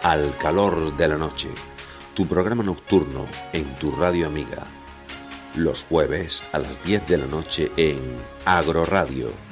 Al calor de la noche, tu programa nocturno en tu radio amiga. Los jueves a las 10 de la noche en Agroradio.